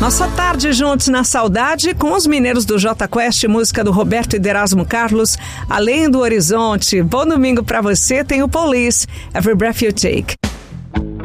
Nossa tarde juntos na saudade com os mineiros do Jota Quest, música do Roberto e de Erasmo Carlos, Além do Horizonte. Bom domingo pra você, tem o Police, Every Breath You Take.